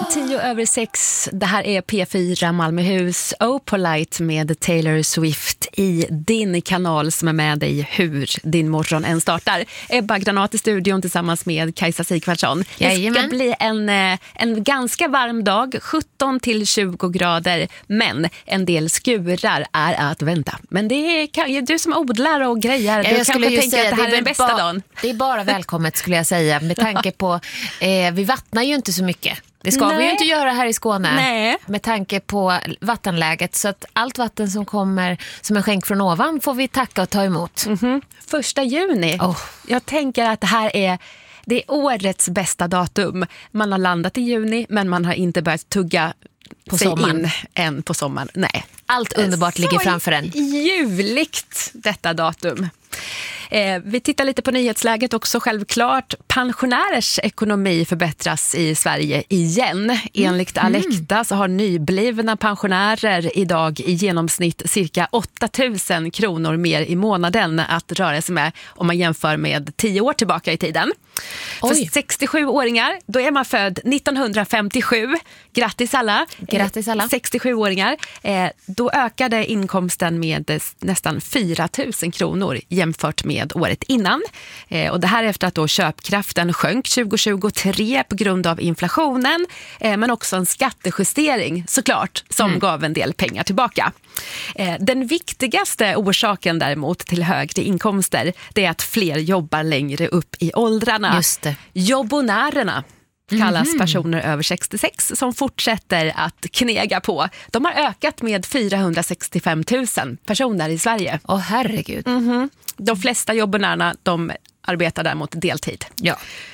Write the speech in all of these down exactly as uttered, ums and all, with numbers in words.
Tio över sex, det här är P fyra Malmöhus Opolite med Taylor Swift i din kanal som är med dig hur din morgon än startar. Ebba Granat i studion tillsammans med Kajsa Sigvardsson. Det ska bli en, en ganska varm dag, sjutton till tjugo grader, men en del skurar är att vänta. Men det är du som odlar och grejer, ja, du kanske tänker att det här är den bästa dagen. Det är bara välkommet skulle jag säga, med tanke på, eh, vi vattnar ju inte så mycket. Det ska Nej. vi ju inte göra här i Skåne. Nej. Med tanke på vattenläget. Så att allt vatten som kommer som en skänk från ovan får vi tacka och ta emot. Mm-hmm. Första juni. Oh. Jag tänker att det här är, det är årets bästa datum. Man har landat i juni men man har inte börjat tugga på sig sommaren. in än på sommaren. Nej. Allt underbart Så ligger framför en. Ljuvligt detta datum. Eh, vi tittar lite på nyhetsläget också självklart. Pensionärers ekonomi förbättras i Sverige igen. Enligt mm. Alecta så har nyblivna pensionärer idag i genomsnitt cirka åtta tusen kronor mer i månaden att röra sig med om man jämför med tio år tillbaka i tiden. Oj. För sextiosjuåringar, då är man född nittonhundrafemtiosju. Grattis alla. Grattis alla. sextiosjuåringar. Eh, då ökade inkomsten med nästan fyra tusen kronor jämfört med året innan. Eh, och det här efter att då köpkraften sjönk tjugohundratjugotre på grund av inflationen. Eh, men också en skattejustering såklart som mm. gav en del pengar tillbaka. Eh, den viktigaste orsaken däremot till högre inkomster, det är att fler jobbar längre upp i åldrarna. Just det. Jobbonärerna kallas mm-hmm. personer över sextiosex som fortsätter att knega på. De har ökat med fyrahundrasextiofem tusen personer i Sverige. Åh herregud. Mm-hmm. De flesta jobbonärerna, de arbetar däremot deltid. Ja.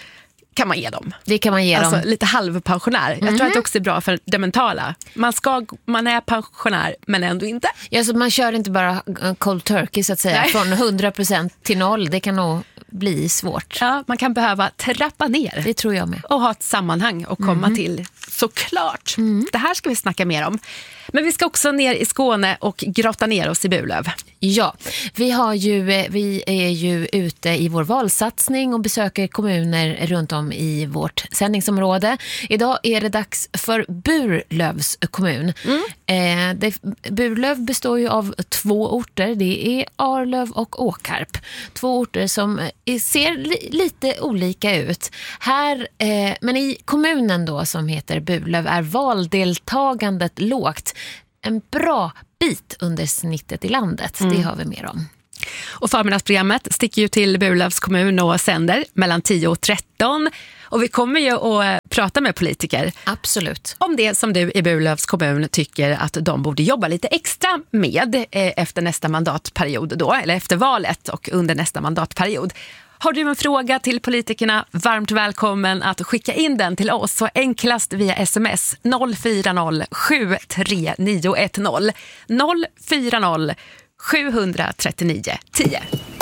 Kan man ge dem. Det kan man ge alltså, dem. Lite halvpensionär. Jag mm-hmm. tror att det också är bra för det mentala. Man, ska, man är pensionär men ändå inte. Ja, så man kör inte bara cold turkey så att säga. Nej. Från hundra procent till noll. Det kan nog bli svårt. Ja, man kan behöva trappa ner. Det tror jag med. Och ha ett sammanhang att komma mm-hmm. till. Såklart. Mm. Det här ska vi snacka mer om. Men vi ska också ner i Skåne och grotta ner oss i Burlöv. Ja, vi, har ju, vi är ju ute i vår valsatsning och besöker kommuner runt om i vårt sändningsområde. Idag är det dags för Burlövs kommun. Mm. Eh, det, Burlöv består ju av två orter. Det är Arlöv och Åkarp. Två orter som ser li, lite olika ut. Här, eh, men i kommunen då som heter Burlöv är valdeltagandet lågt. En bra bit under snittet i landet. Mm. Det har vi mer om. Och förmiddagsprogrammet sticker ju till Burlövs kommun och sänder mellan tio och tretton. Och vi kommer ju att prata med politiker. Absolut. Om det som du i Burlövs kommun tycker att de borde jobba lite extra med efter nästa mandatperiod då. Eller efter valet och under nästa mandatperiod. Har du en fråga till politikerna, varmt välkommen att skicka in den till oss. Så enklast via sms noll fyra noll sju tre nio ett noll noll fyra noll sju tre nio tio.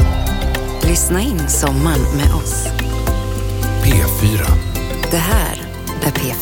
Lyssna in sommaren med oss. P fyra. Det här är P